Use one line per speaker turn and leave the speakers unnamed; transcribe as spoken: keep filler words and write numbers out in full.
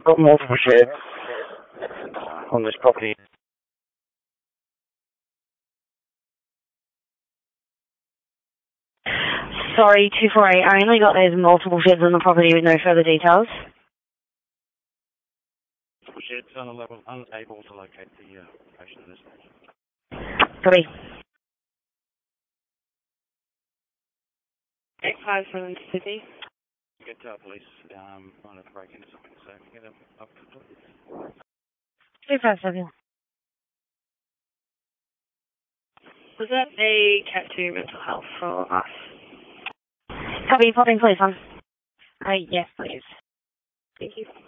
got multiple sheds on this property.
Sorry, two four eight. I only got there's multiple sheds on the property with no further details.
Sheds unable, unable to locate the uh, location of this station.
Copy.
eight five from Sydney.
Get uh, police um, trying to break into something, so get them up to police.
two five seven.
Was that a cat two mental health for us?
Copy, popping police on.
Uh, yes, please. Thank you.